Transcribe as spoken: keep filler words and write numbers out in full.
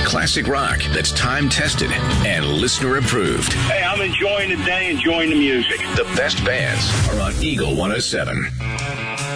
classic rock that's time-tested and listener-approved. Hey, I'm enjoying the day, enjoying the music. The best bands are on Eagle one oh seven.